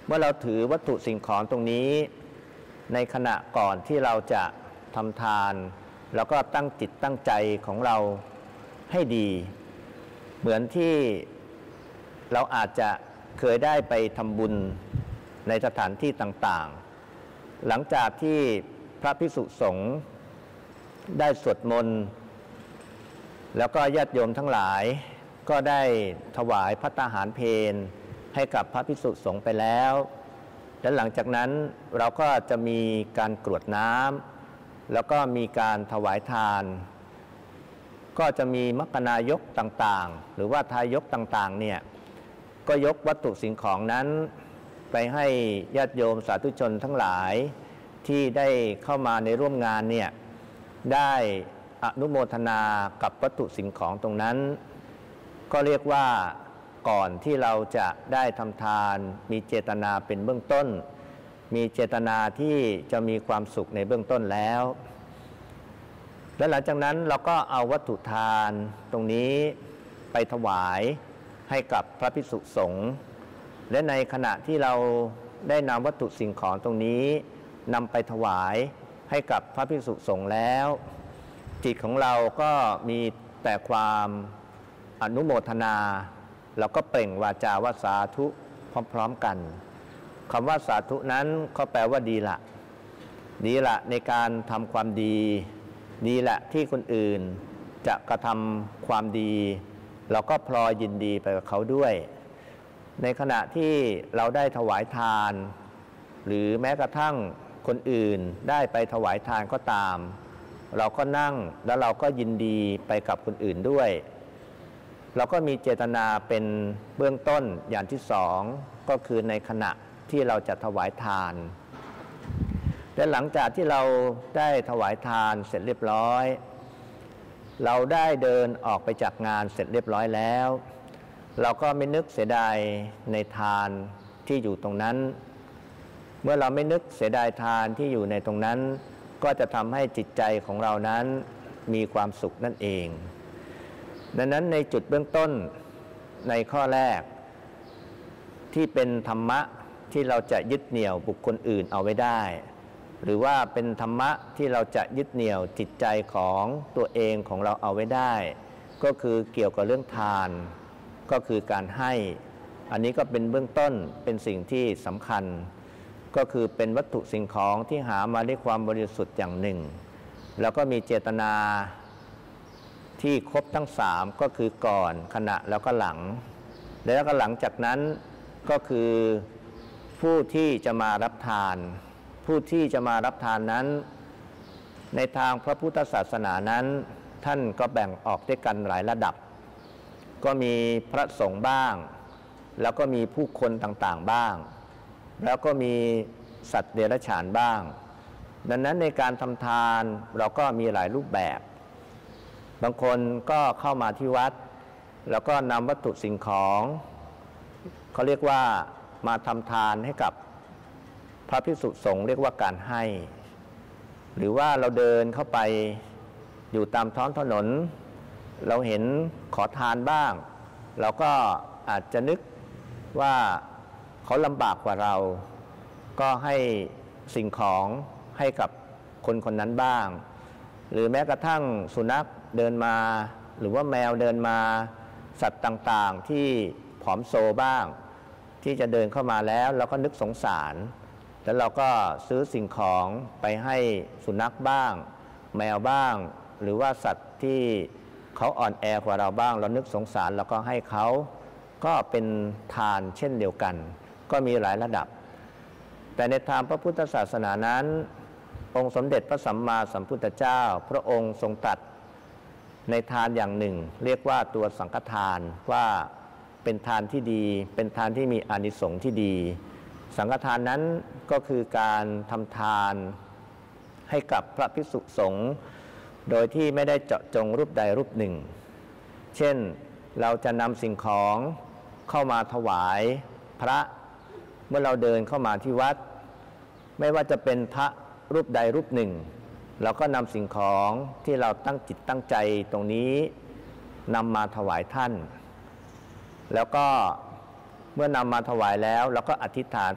มื่อเราถือวัตถุสิ่งของตรงนี้ในขณะก่อนที่เราจะทำทานแล้วก็ตั้งจิตตั้งใจของเราให้ดีเหมือนที่เราอาจจะเคยได้ไปทำบุญในสถานที่ต่างๆหลังจากที่พระภิกษุสงฆ์ได้สวดมนต์แล้วก็ญาติโยมทั้งหลายก็ได้ถวายภัตตาหารเพลให้กับพระภิกษุสงฆ์ไปแล้วและหลังจากนั้นเราก็จะมีการกรวดน้ำแล้วก็มีการถวายทานก็จะมีมัคคณายกต่างๆหรือว่าทายกต่างๆเนี่ยก็ยกวัตถุสิ่งของนั้นไปให้ญาติโยมสาธุชนทั้งหลายที่ได้เข้ามาในร่วมงานเนี่ยได้อนุโมทนากับวัตถุสิ่งของตรงนั้นก็เรียกว่าก่อนที่เราจะได้ทำทานมีเจตนาเป็นเบื้องต้นมีเจตนาที่จะมีความสุขในเบื้องต้นแล้วและหลังจากนั้นเราก็เอาวัตถุทานตรงนี้ไปถวายให้กับพระภิกษุสงฆ์และในขณะที่เราได้นำวัตถุสิ่งของตรงนี้นำไปถวายให้กับพระภิกษุสงฆ์แล้วจิตของเราก็มีแต่ความอนุโมทนาเราก็เปล่งวาจาว่าสาธุพร้อมๆกันคำว่าสาธุนั้นก็แปลว่าดีละดีละในการทำความดีดีละที่คนอื่นจะกระทำความดีเราก็พลอยยินดีไปกับเขาด้วยในขณะที่เราได้ถวายทานหรือแม้กระทั่งคนอื่นได้ไปถวายทานก็ตามเราก็นั่งแล้วเราก็ยินดีไปกับคนอื่นด้วยเราก็มีเจตนาเป็นเบื้องต้นอย่างที่สองก็คือในขณะที่เราจะถวายทานและหลังจากที่เราได้ถวายทานเสร็จเรียบร้อยเราได้เดินออกไปจากงานเสร็จเรียบร้อยแล้วเราก็ไม่นึกเสียดายในทานที่อยู่ตรงนั้นเมื่อเราไม่นึกเสียดายทานที่อยู่ในตรงนั้นก็จะทำให้จิตใจของเรานั้นมีความสุขนั่นเองดังนั้นในจุดเบื้องต้นในข้อแรกที่เป็นธรรมะที่เราจะยึดเหนี่ยวบุคคลอื่นเอาไว้ได้หรือว่าเป็นธรรมะที่เราจะยึดเหนี่ยวจิตใจของตัวเองของเราเอาไว้ได้ก็คือเกี่ยวกับเรื่องทานก็คือการให้อันนี้ก็เป็นเบื้องต้นเป็นสิ่งที่สำคัญก็คือเป็นวัตถุสิ่งของที่หามาด้วยความบริสุทธิ์อย่างหนึ่งแล้วก็มีเจตนาที่ครบทั้งสามก็คือก่อนขณะแล้วก็หลังแล้วก็หลังจากนั้นก็คือผู้ที่จะมารับทานผู้ที่จะมารับทานนั้นในทางพระพุทธศาสนานั้นท่านก็แบ่งออกด้วยกันหลายระดับก็มีพระสงฆ์บ้างแล้วก็มีผู้คนต่างๆบ้างแล้วก็มีสัตว์เดรัจฉานบ้างดังนั้นในการทำทานเราก็มีหลายรูปแบบบางคนก็เข้ามาที่วัดแล้วก็นำวัตถุสิ่งของเขาเรียกว่ามาทำทานให้กับพระภิกษุสงฆ์เรียกว่าการให้หรือว่าเราเดินเข้าไปอยู่ตามท้องถนนเราเห็นขอทานบ้างเราก็อาจจะนึกว่าเขาลำบากกว่าเราก็ให้สิ่งของให้กับคนคนนั้นบ้างหรือแม้กระทั่งสุนัขเดินมาหรือว่าแมวเดินมาสัตว์ต่างๆที่ผอมโซบ้างที่จะเดินเข้ามาแล้วเราก็นึกสงสารแล้วเราก็ซื้อสิ่งของไปให้สุนัขบ้างแมวบ้างหรือว่าสัตว์ที่เขาอ่อนแอกว่าเราบ้างเรานึกสงสารเราก็ให้เขาก็เป็นทานเช่นเดียวกันก็มีหลายระดับแต่ในทางพระพุทธศาสนานั้นองค์สมเด็จพระสัมมาสัมพุทธเจ้าพระองค์ทรงตรัสในทานอย่างหนึ่งเรียกว่าตัวสังฆทานว่าเป็นทานที่ดีเป็นทานที่มีอานิสงส์ที่ดีสังฆทานนั้นก็คือการทำทานให้กับพระภิกษุสงฆ์โดยที่ไม่ได้เจาะจงรูปใดรูปหนึ่งเช่นเราจะนำสิ่งของเข้ามาถวายพระเมื่อเราเดินเข้ามาที่วัดไม่ว่าจะเป็นพระรูปใดรูปหนึ่งเราก็นำสิ่งของที่เราตั้งจิตตั้งใจตรงนี้นำมาถวายท่านแล้วก็เมื่อนำมาถวายแล้วเราก็อธิษฐาน